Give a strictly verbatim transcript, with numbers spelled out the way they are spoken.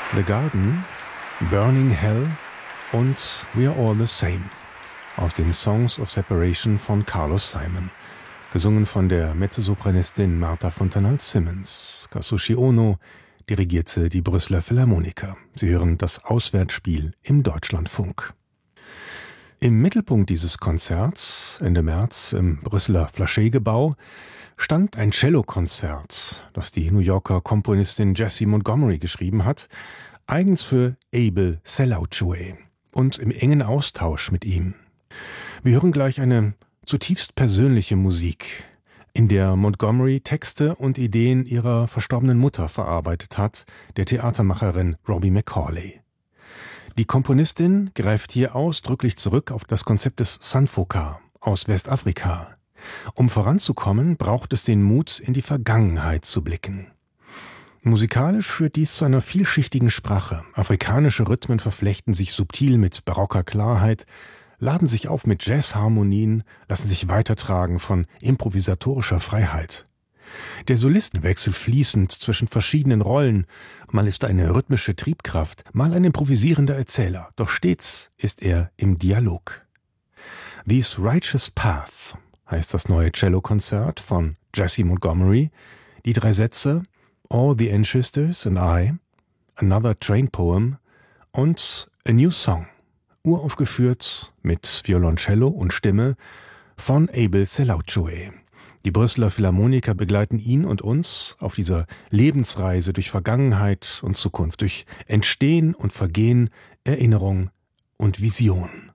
The Garden, Burning Hell und We Are All the Same aus den Songs of Separation von Carlos Simon, gesungen von der Mezzosopranistin Martha Fontanal-Simmons. Kazushi Ono dirigierte die Brüsseler Philharmoniker. Sie hören das Auswärtsspiel im Deutschlandfunk. Im Mittelpunkt dieses Konzerts, Ende März im Brüsseler Flachet-Gebau, stand ein Cellokonzert, das die New Yorker Komponistin Jessie Montgomery geschrieben hat, eigens für Abel Selaochue und im engen Austausch mit ihm. Wir hören gleich eine zutiefst persönliche Musik, in der Montgomery Texte und Ideen ihrer verstorbenen Mutter verarbeitet hat, der Theatermacherin Robbie McCauley. Die Komponistin greift hier ausdrücklich zurück auf das Konzept des Sanfoka aus Westafrika. Um voranzukommen, braucht es den Mut, in die Vergangenheit zu blicken. Musikalisch führt dies zu einer vielschichtigen Sprache. Afrikanische Rhythmen verflechten sich subtil mit barocker Klarheit, laden sich auf mit Jazzharmonien, lassen sich weitertragen von improvisatorischer Freiheit. Der Solisten wechselt fließend zwischen verschiedenen Rollen. Mal ist er eine rhythmische Triebkraft, mal ein improvisierender Erzähler. Doch stets ist er im Dialog. This Righteous Path heißt das neue Cellokonzert von Jessie Montgomery. Die drei Sätze All the Ancestors and I, Another Train Poem und A New Song, uraufgeführt mit Violoncello und Stimme von Abel Selaochue. Die Brüsseler Philharmoniker begleiten ihn und uns auf dieser Lebensreise durch Vergangenheit und Zukunft, durch Entstehen und Vergehen, Erinnerung und Vision.